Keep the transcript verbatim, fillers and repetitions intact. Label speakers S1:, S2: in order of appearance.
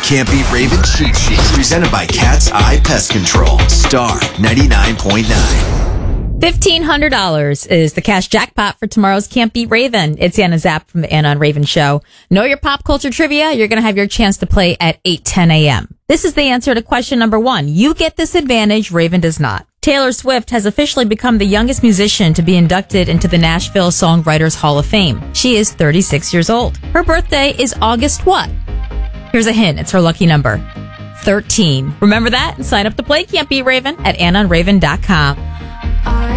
S1: Can't Beat Raven Cheat Sheet, presented by Cat's Eye Pest Control. Star ninety-nine point nine.
S2: fifteen hundred dollars is the cash jackpot for tomorrow's Can't Beat Raven. It's Anna Zapp from the Anna and Raven Show. Know your pop culture trivia? You're going to have your chance to play at eight ten a.m. This is the answer to question number one. You get this advantage, Raven does not. Taylor Swift has officially become the youngest musician to be inducted into the Nashville Songwriters Hall of Fame. She is thirty-six years old. Her birthday is August what? Here's a hint. It's her lucky number. thirteen. Remember that and sign up to play Can't Beat Raven at anna and raven dot com.